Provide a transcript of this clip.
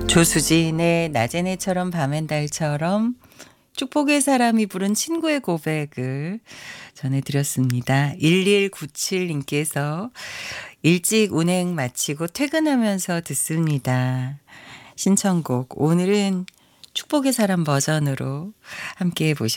조수진의 낮엔 해처럼 밤엔 달처럼 축복의 사람이 부른 친구의 고백을 전해드렸습니다. 1197님께서 일찍 운행 마치고 퇴근하면서 듣습니다. 신청곡 오늘은 축복의 사람 버전으로 함께